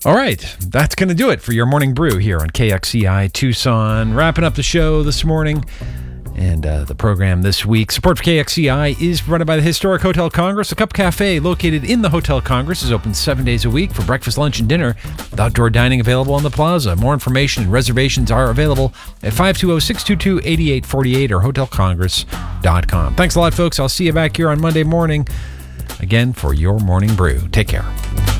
All right, that's going to do it for your morning brew here on KXCI Tucson. Wrapping up the show this morning and the program this week. Support for KXCI is provided by the Historic Hotel Congress. A Cup Cafe located in the Hotel Congress is open 7 days a week for breakfast, lunch, and dinner with outdoor dining available on the plaza. More information and reservations are available at 520-622-8848 or hotelcongress.com. Thanks a lot, folks. I'll see you back here on Monday morning again for your morning brew. Take care.